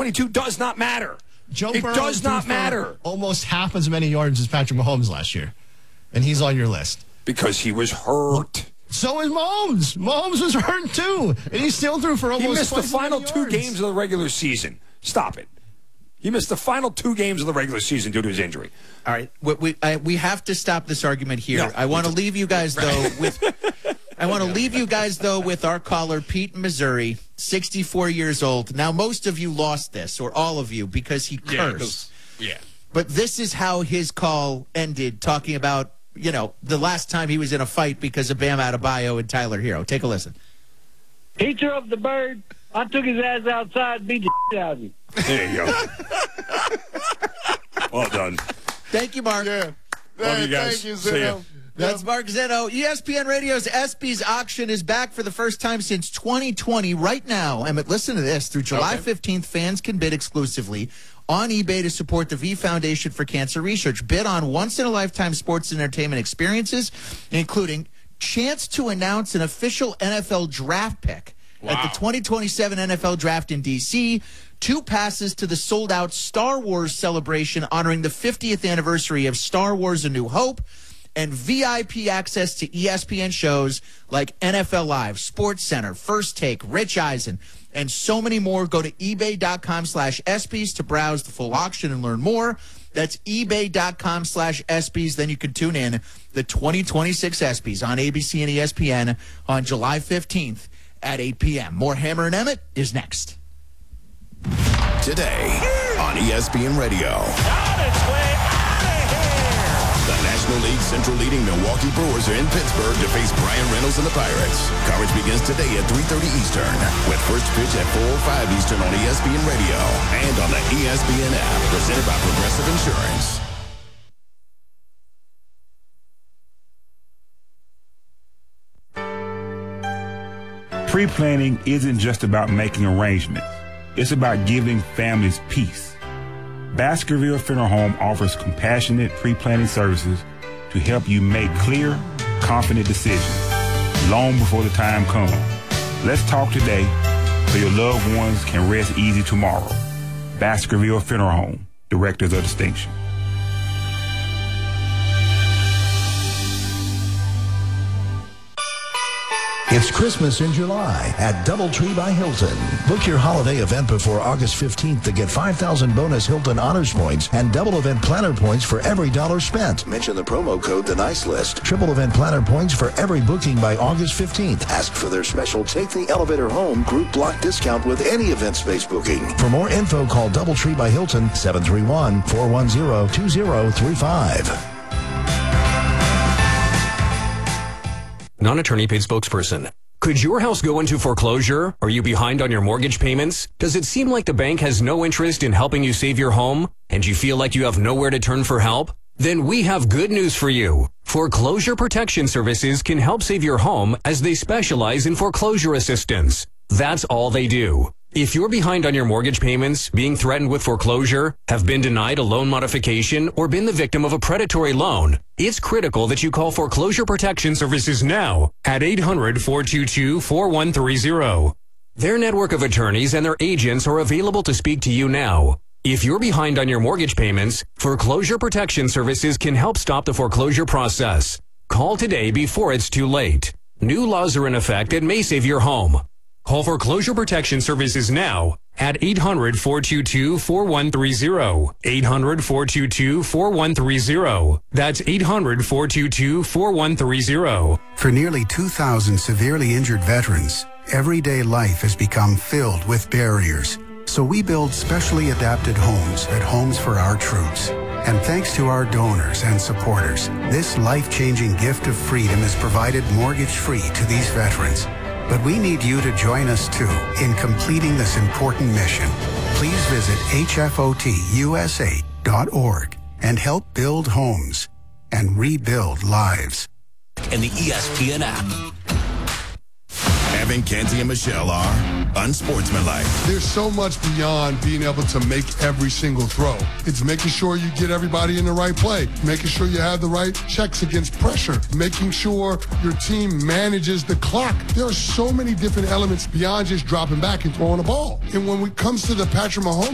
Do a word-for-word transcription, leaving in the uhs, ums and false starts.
twenty-two does not matter. Joe it Burrow does not threw for matter. Almost half as many yards as Patrick Mahomes last year, and he's on your list. Because he was hurt. So is Mahomes. Mahomes was hurt too, and he still threw for almost. He missed the final two yards. games of the regular season. Stop it. He missed the final two games of the regular season due to his injury. All right, we we, I, we have to stop this argument here. No, I want to leave you guys though with. I want to leave you guys though with our caller Pete in Missouri, sixty-four years old. Now most of you lost this, or all of you, because he cursed. Yeah. yeah. But this is how his call ended, talking about, you know, the last time he was in a fight because of Bam Adebayo and Tyler Hero. Take a listen. He threw up the bird. I took his ass outside and beat the shit out of him. There you go. Well done. Thank you, Mark. Yeah. Love you guys. Thank you, See ya. That's Mark Zeno. E S P N Radio's ESPYs auction is back for the first time since twenty twenty. Right now, Emmett, listen to this. Through July fifteenth, fans can bid exclusively on eBay to support the V Foundation for Cancer Research. Bid on once-in-a-lifetime sports and entertainment experiences, including chance to announce an official N F L draft pick wow. at the twenty twenty-seven N F L Draft in D C, two passes to the sold-out Star Wars celebration honoring the fiftieth anniversary of Star Wars A New Hope, and V I P access to E S P N shows like N F L Live, Sports Center, First Take, Rich Eisen, and so many more. Go to ebay.com slash ESPYs to browse the full auction and learn more. That's ebay.com slash ESPYs. Then you can tune in the twenty twenty-six ESPYs on A B C and E S P N on July fifteenth at eight p.m. More Hammer and Emmett is next. Today on E S P N Radio. On its way out of here. The National League Central leading Milwaukee Brewers are in Pittsburgh to face Brian Reynolds and the Pirates. Coverage begins today at three thirty Eastern, with first pitch at four oh five Eastern on E S P N Radio and on the E S P N app, presented by Progressive Insurance. Pre-planning isn't just about making arrangements. It's about giving families peace. Baskerville Funeral Home offers compassionate pre-planning services to help you make clear, confident decisions long before the time comes. Let's talk today so your loved ones can rest easy tomorrow. Baskerville Funeral Home, Directors of Distinction. It's Christmas in July at Doubletree by Hilton. Book your holiday event before August fifteenth to get five thousand bonus Hilton Honors Points and double event planner points for every dollar spent. Mention the promo code The Nice List. Triple event planner points for every booking by August fifteenth. Ask for their special Take the Elevator Home group block discount with any event space booking. For more info, call Doubletree by Hilton, seven three one, four one zero, two zero three five. Non-attorney paid spokesperson. Could your house go into foreclosure? Are you behind on your mortgage payments? Does it seem like the bank has no interest in helping you save your home? And you feel like you have nowhere to turn for help? Then we have good news for you. Foreclosure Protection Services can help save your home as they specialize in foreclosure assistance. That's all they do. If you're behind on your mortgage payments, being threatened with foreclosure, have been denied a loan modification, or been the victim of a predatory loan, it's critical that you call Foreclosure Protection Services now at eight hundred, four two two, four one three zero. Their network of attorneys and their agents are available to speak to you now. If you're behind on your mortgage payments, Foreclosure Protection Services can help stop the foreclosure process. Call today before it's too late. New laws are in effect that may save your home. Call Foreclosure Protection Services now at eight hundred, four two two, four one three zero. eight hundred, four two two, four one three zero. That's eight hundred, four two two, four one three zero. For nearly two thousand severely injured veterans, everyday life has become filled with barriers. So we build specially adapted homes at Homes for Our Troops. And thanks to our donors and supporters, this life-changing gift of freedom is provided mortgage-free to these veterans. But we need you to join us, too, in completing this important mission. Please visit H F O T U S A dot org and help build homes and rebuild lives. And the E S P N app. Evan, Kenzie, and Michelle are unsportsmanlike. There's so much beyond being able to make every single throw. It's making sure you get everybody in the right play, making sure you have the right checks against pressure, making sure your team manages the clock. There are so many different elements beyond just dropping back and throwing a ball. And when it comes to the Patrick Mahomes